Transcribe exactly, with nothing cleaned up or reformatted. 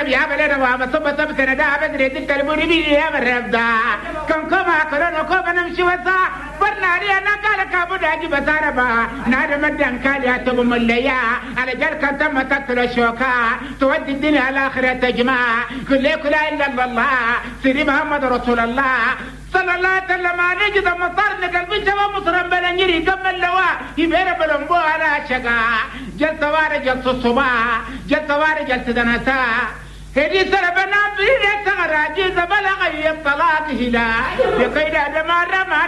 يا بلد وما صب صب سنة دا بدري تلك المريبي يا مربدا كم كما كلنا كم نمشي وسا برناري أنا قال كابو داجي بساربا نار مدن كالي تبو مليا على جل كنت ما تقتل الشوكا تودي الدنيا على آخرة تجمع كل لا إلا الله سيدي محمد رسول الله صلى الله عليه وسلم نجد مطار نقلب جوا مصرم بلنجري كم اللواء يبير بلنبو على شقا جل تواري جل صصبا جل تواري جل تدنسا هدي سربنا بريد سغراجي زبلغ يبطلاق هلا بقيد دمار ما